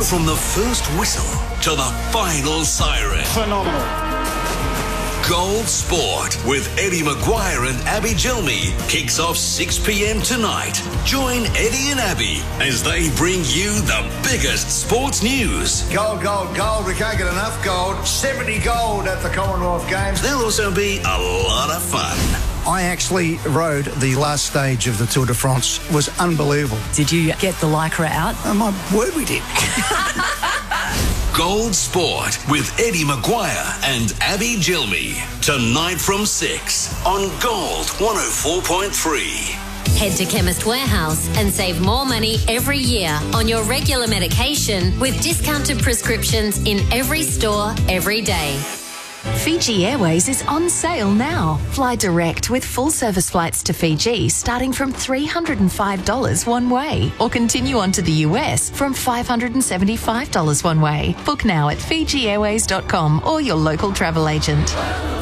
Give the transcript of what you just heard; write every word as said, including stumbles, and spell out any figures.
From the first whistle to the final siren. Phenomenal. Gold Sport with Eddie Maguire and Abby Gelmi kicks off six p.m. tonight. Join Eddie and Abby as they bring you the biggest sports news. Gold, gold, gold. We can't get enough gold. seventy gold at the Commonwealth Games. There'll also be a lot of fun. I actually rode the last stage of the Tour de France. It was unbelievable. Did you get the lycra out? Oh, my word, we did. Gold Sport with Eddie Maguire and Abby Gelmi. Tonight from six on Gold one oh four point three. Head to Chemist Warehouse and save more money every year on your regular medication with discounted prescriptions in every store, every day. Fiji Airways is on sale now. Fly direct with full-service flights to Fiji starting from three hundred five dollars one way, or continue on to the U S from five hundred seventy-five dollars one way. Book now at fiji airways dot com or your local travel agent.